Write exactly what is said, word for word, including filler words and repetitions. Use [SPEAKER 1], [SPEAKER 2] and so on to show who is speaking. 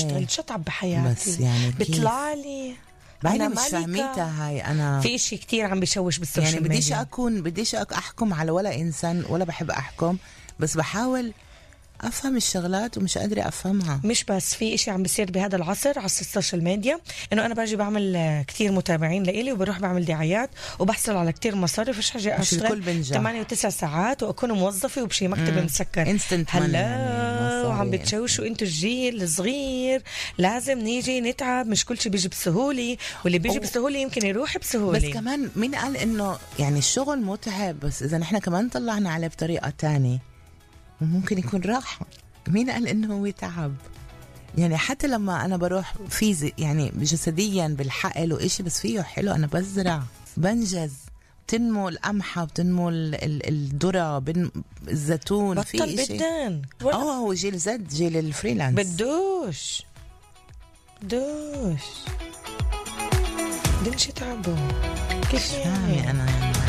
[SPEAKER 1] اشتغلت، شو تعب بحياتي
[SPEAKER 2] بس يعني
[SPEAKER 1] بيطلع لي
[SPEAKER 2] بعدين مش فاهميتها هاي. أنا
[SPEAKER 1] في إشي كتير عم بيشوش بالسوشيال
[SPEAKER 2] يعني بديش
[SPEAKER 1] ميديا.
[SPEAKER 2] أكون بديش أحكم على ولا إنسان ولا بحب أحكم، بس بحاول أفهم الشغلات ومش قادرة أفهمها.
[SPEAKER 1] مش بس في إشي عم بيصير بهذا العصر عصر السوشيال ميديا، إنه أنا باجي بعمل كتير متابعين لإلي وبروح بعمل دعايات وبحصل على كتير مصاري، فش حاجة أشتغل ثمانية وتسع ساعات وأكون موظفة وبشي مكتب مسكر.
[SPEAKER 2] هلا
[SPEAKER 1] يعني وعم بتشوشوا انتوا الجيل الصغير، لازم نيجي نتعب، مش كل شي بيجي بسهولة، واللي بيجي بسهولة يمكن يروح بسهولة.
[SPEAKER 2] بس كمان مين قال إنه يعني الشغل متعب؟ بس إذا نحن كمان طلعنا عليه بطريقة تانية ممكن يكون راحة. مين قال إنه هو تعب؟ يعني حتى لما أنا بروح فيزي يعني جسديا بالحقل وإشي، بس فيه حلو، أنا بزرع بنجز، بتنمو القمحة، بتنمو الذرة، الزيتون، في إشي
[SPEAKER 1] بدان.
[SPEAKER 2] اه هو جيل زد، جيل الفريلانس،
[SPEAKER 1] بدوش بدوش بدنش يتعبوا. كيف يعني
[SPEAKER 2] أنا